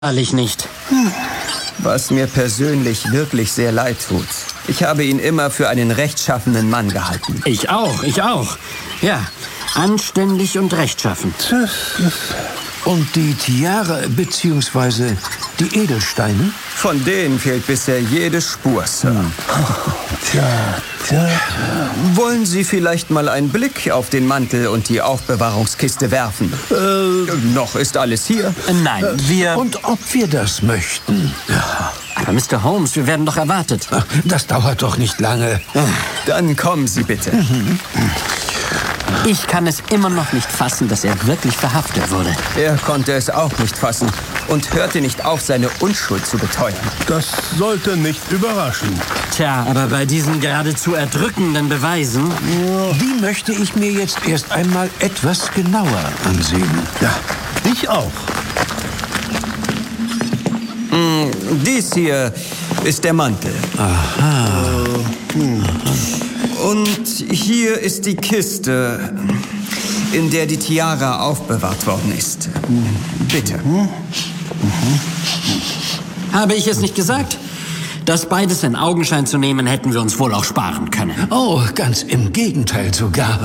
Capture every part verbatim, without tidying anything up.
Wahrlich nicht. Was mir persönlich wirklich sehr leid tut. Ich habe ihn immer für einen rechtschaffenen Mann gehalten. Ich auch, ich auch. Ja, anständig und rechtschaffen. Und die Tiara bzw. die Edelsteine? Von denen fehlt bisher jede Spur, Sir. Hm. Tja, tja. Wollen Sie vielleicht mal einen Blick auf den Mantel und die Aufbewahrungskiste werfen? Äh, noch ist alles hier. Nein, wir... Und ob wir das möchten? Ja. Aber Mister Holmes, wir werden doch erwartet. Das dauert doch nicht lange. Dann kommen Sie bitte. Ich kann es immer noch nicht fassen, dass er wirklich verhaftet wurde. Er konnte es auch nicht fassen und hörte nicht auf, seine Unschuld zu beteuern. Das sollte nicht überraschen. Tja, aber bei diesen geradezu erdrückenden Beweisen... Die möchte ich mir jetzt erst einmal etwas genauer ansehen. Ja, ich auch. Dies hier ist der Mantel. Aha. Äh, hm. Und hier ist die Kiste, in der die Tiara aufbewahrt worden ist. Bitte. Habe ich es nicht gesagt? Das beides in Augenschein zu nehmen, hätten wir uns wohl auch sparen können. Oh, ganz im Gegenteil sogar.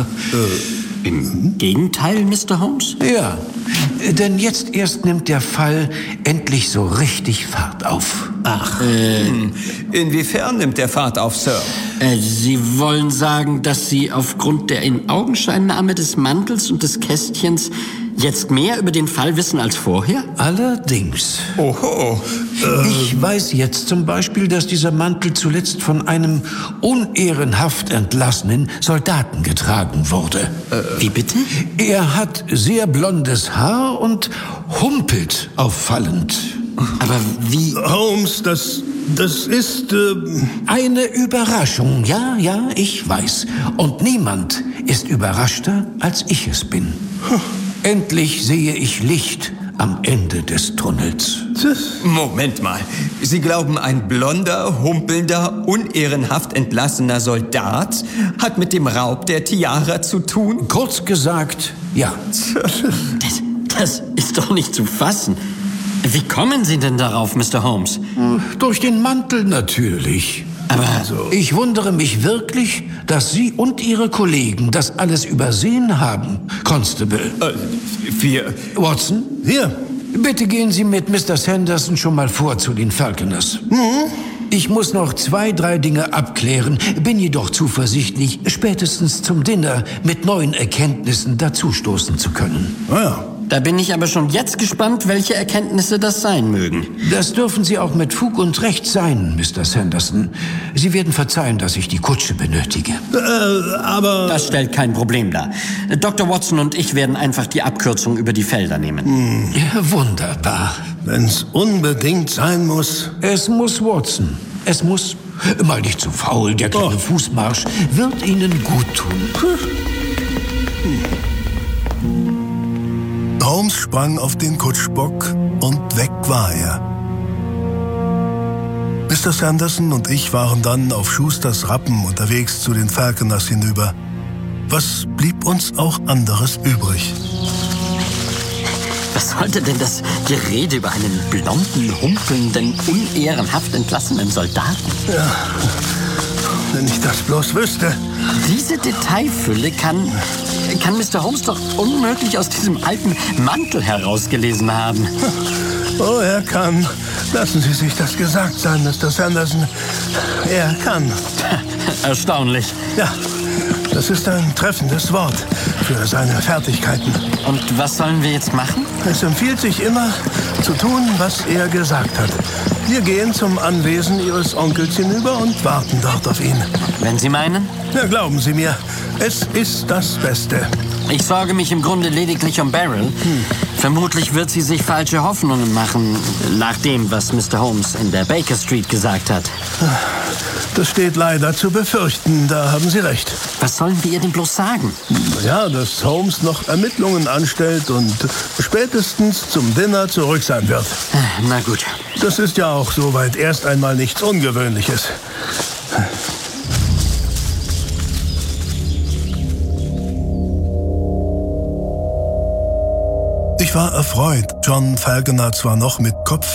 Äh, Im Gegenteil, Mister Holmes? Ja, denn jetzt erst nimmt der Fall endlich so richtig Fahrt auf. Ach, äh... Inwiefern nimmt der Fahrt auf, Sir? Äh, Sie wollen sagen, dass Sie aufgrund der In-Augenscheinnahme des Mantels und des Kästchens jetzt mehr über den Fall wissen als vorher? Allerdings. Oho. Äh. Ich weiß jetzt zum Beispiel, dass dieser Mantel zuletzt von einem unehrenhaft entlassenen Soldaten getragen wurde. Äh, wie bitte? Er hat sehr blondes Haar und humpelt auffallend. Aber wie... Holmes, das... das ist... Äh Eine Überraschung, ja, ja, ich weiß. Und niemand ist überraschter, als ich es bin. Endlich sehe ich Licht am Ende des Tunnels. Moment mal. Sie glauben, ein blonder, humpelnder, unehrenhaft entlassener Soldat hat mit dem Raub der Tiara zu tun? Kurz gesagt, ja. Das, das ist doch nicht zu fassen. Wie kommen Sie denn darauf, Mister Holmes? Durch den Mantel natürlich. Aber also, ich wundere mich wirklich, dass Sie und Ihre Kollegen das alles übersehen haben, Constable. Äh, wir... Watson? Hier. Bitte gehen Sie mit Mister Sanderson schon mal vor zu den Falconers. Mhm. Ich muss noch zwei, drei Dinge abklären, bin jedoch zuversichtlich, spätestens zum Dinner mit neuen Erkenntnissen dazustoßen zu können. Ah ja. Da bin ich aber schon jetzt gespannt, welche Erkenntnisse das sein mögen. Das dürfen Sie auch mit Fug und Recht sein, Mister Sanderson. Sie werden verzeihen, dass ich die Kutsche benötige. Äh, aber... Das stellt kein Problem dar. Doktor Watson und ich werden einfach die Abkürzung über die Felder nehmen. Hm. Ja, wunderbar. Wenn's unbedingt sein muss... Es muss, Watson. Es muss. Mal nicht zu faul, der kleine oh. Fußmarsch wird Ihnen gut tun. Hm. Holmes sprang auf den Kutschbock und weg war er. Mister Sanderson und ich waren dann auf Schusters Rappen unterwegs zu den Falconers hinüber. Was blieb uns auch anderes übrig? Was sollte denn das Gerede über einen blonden, humpelnden, unehrenhaft entlassenen Soldaten? Ja, wenn ich das bloß wüsste. Diese Detailfülle kann... kann Mister Holmes doch unmöglich aus diesem alten Mantel herausgelesen haben. Oh, er kann. Lassen Sie sich das gesagt sein, Mister Sanderson. Er kann. Erstaunlich. Ja, das ist ein treffendes Wort für seine Fertigkeiten. Und was sollen wir jetzt machen? Es empfiehlt sich immer, zu tun, was er gesagt hat. Wir gehen zum Anwesen Ihres Onkels hinüber und warten dort auf ihn. Wenn Sie meinen? Ja, glauben Sie mir, es ist das Beste. Ich sorge mich im Grunde lediglich um Beryl. Hm. Vermutlich wird sie sich falsche Hoffnungen machen, nach dem, was Mister Holmes in der Baker Street gesagt hat. Das steht leider zu befürchten, da haben Sie recht. Was sollen wir ihr denn bloß sagen? Ja, dass Holmes noch Ermittlungen anstellt und spätestens zum Dinner zurück sein wird. Na gut. Das ist ja auch soweit erst einmal nichts Ungewöhnliches. war erfreut, John Falconer zwar noch mit Kopf